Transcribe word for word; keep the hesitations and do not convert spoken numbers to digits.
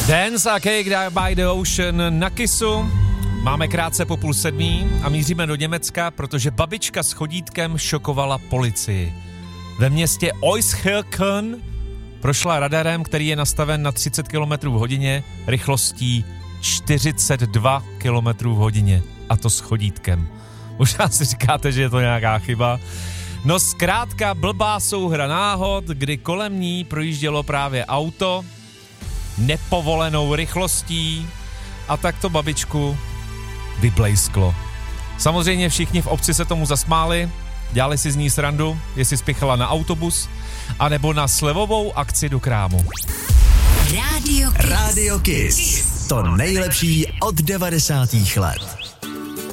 Dance a Cake by the Ocean na Kissu. Máme krátce po půl sedmí a míříme do Německa, protože babička s chodítkem šokovala policii. Ve městě Euskirchen prošla radarem, který je nastaven na třicet kilometrů v hodině, rychlostí čtyřicet dva kilometrů v hodině. A to s chodítkem. Možná si říkáte, že je to nějaká chyba. No zkrátka blbá souhra náhod, kdy kolem ní projíždělo právě auto nepovolenou rychlostí a tak to babičku vyblejsklo. Samozřejmě všichni v obci se tomu zasmáli, dělali si z ní srandu, jestli spěchala na autobus, anebo na slevovou akci do krámu. Radio Kiss. Radio Kiss. To nejlepší od devadesátých let.